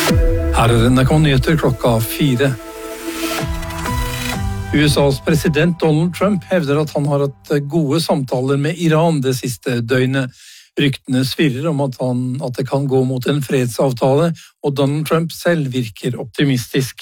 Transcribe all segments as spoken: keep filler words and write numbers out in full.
Her er N R K Nyheter klokka fire. U S A's president Donald Trump hevder at han har hatt gode samtaler med Iran det siste døgnet. Ryktene svirrer om at, han, at det kan gå mot en fredsavtale, og Donald Trump selv virker optimistisk.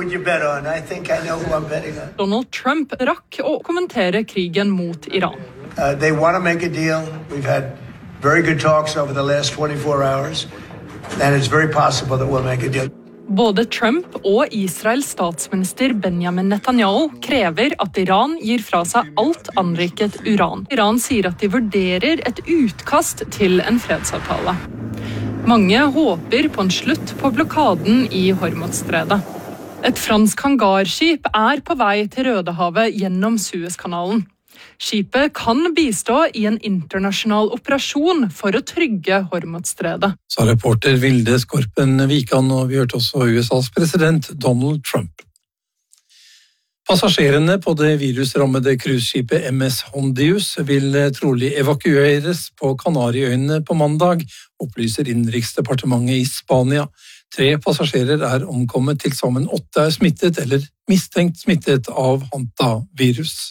Donald Trump rakk å kommentere krigen mot Iran. Uh, they want to make a deal. We've had very good talks over the last twenty-four hours, and it's very possible that we'll make a deal. Både Trump og Israels statsminister Benjamin Netanyahu krever at Iran gir fra seg alt anriket uran. Iran sier at de vurderer et utkast til en fredsavtale. Mange håper på en slutt på blokaden i Hormuzstredet. Et fransk hangarskip er på vei til Rødehavet gjennom Suezkanalen. Skipet kan bistå i en internasjonal operasjon for å trygge Hormuzstredet. Sa reporter Vilde Skorpen Vikan, og vi hørte også U S A's president Donald Trump. Passasjerene på det virusrammede cruiseskipet M S Hondius vil trolig evakueres på Kanariøyene på mandag, opplyser Innenriksdepartementet i Spania. Tre passasjerer er omkommet, til sammen åtte er smittet eller mistenkt smittet av hantavirus.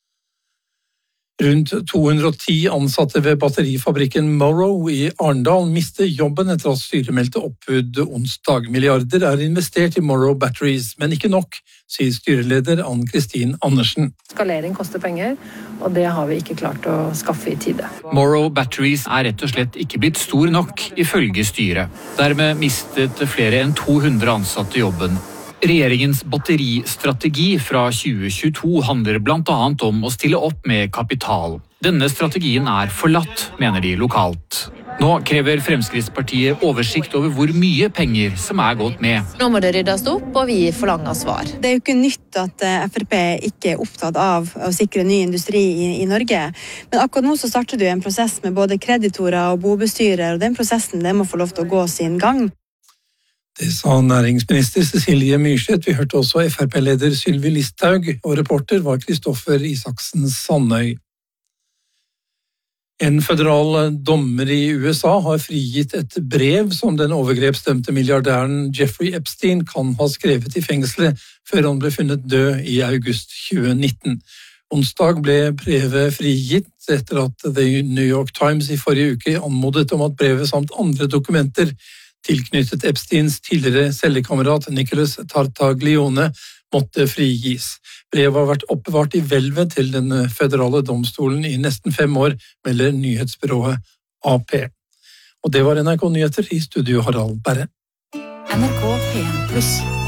Rundt to hundre og ti ansatte ved batterifabrikken Morrow i Arendal mister jobben etter at styret meldte oppbud onsdag. Milliarder er investert i Morrow Batteries, men ikke nok, sier styreleder Ann-Kristin Andersen. Skalering koster penger, og det har vi ikke klart å skaffe i tide. Morrow Batteries er rett og slett ikke blitt stor nok, ifølge styret. Dermed mistet flere enn to hundre ansatte jobben. Regjeringens batteristrategi fra tjue tjueto handler blant annet om å stille opp med kapital. Denne strategien er forlatt, mener de lokalt. Nå krever Fremskrittspartiet oversikt over hvor mye penger som er gått med. Nå må det ryddes opp, og vi forlanger svar. Det er jo ikke nytt at F R P ikke er opptatt av å sikre ny industri i, i Norge. Men akkurat nå så starter det jo en prosess med både kreditorer og bobestyrer, og den prosessen det må få lov til å gå sin gang. Det sa næringsminister Cecilie Myrseth. Vi hørte også F R P-leder Sylvi Listhaug, og reporter var Kristoffer Isaksen Sandøy. En føderal dommer i U S A har frigitt et brev som den overgrepsdømte milliardæren Jeffrey Epstein kan ha skrevet i fengselet før han ble funnet død i august tjue nitten. Onsdag ble brevet frigitt etter at The New York Times i forrige uke anmodet om at brevet samt andre dokumenter tilknyttet Epsteins tidligere cellekamerat Nicholas Tartaglione måtte frigis. Brevet har vært oppbevart i hvelvet til den føderale domstolen i nesten fem år, melder nyhetsbyrået A P. Og det var N R K Nyheter, i studio Harald Berre. N R K P en pluss.